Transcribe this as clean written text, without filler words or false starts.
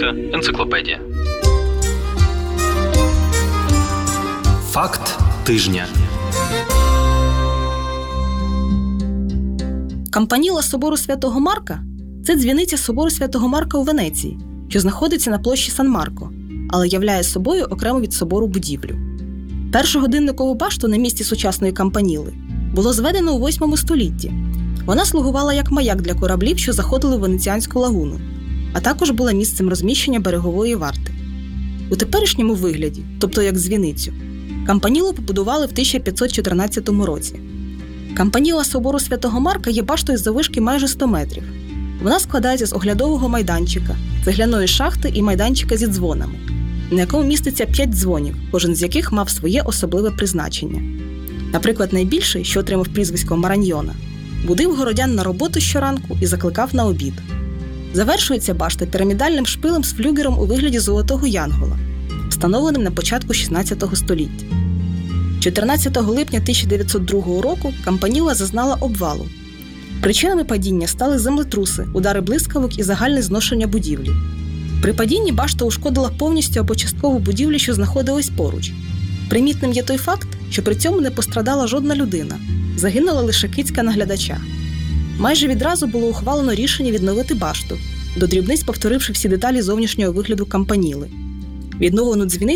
Українська енциклопедія. Факт тижня. Кампаніла собору Святого Марка – це дзвіниця собору Святого Марка у Венеції, що знаходиться на площі Сан-Марко, але являє собою окремо від собору будівлю. Першу годинникову башту на місці сучасної кампаніли було зведено у 8 столітті. Вона слугувала як маяк для кораблів, що заходили в Венеціанську лагуну, а також була місцем розміщення берегової варти. У теперішньому вигляді, тобто як дзвіницю, кампанілу побудували в 1514 році. Кампаніла собору Святого Марка є баштою заввишки майже 100 метрів. Вона складається з оглядового майданчика, цегляної шахти і майданчика зі дзвонами, на якому міститься 5 дзвонів, кожен з яких мав своє особливе призначення. Наприклад, найбільший, що отримав прізвисько Мараньйона, будив городян на роботу щоранку і закликав на обід. Завершується башта пірамідальним шпилем з флюгером у вигляді золотого янгола, встановленим на початку 16 століття. 14 липня 1902 року кампаніла зазнала обвалу. Причинами падіння стали землетруси, удари блискавок і загальне зношення будівлі. При падінні башта ушкодила повністю або частково будівлі, що знаходились поруч. Примітним є той факт, що при цьому не пострадала жодна людина, загинула лише кицька наглядача. Майже відразу було ухвалено рішення відновити башту, до дрібниць повторивши всі деталі зовнішнього вигляду кампаніли. Відновлену дзвіницю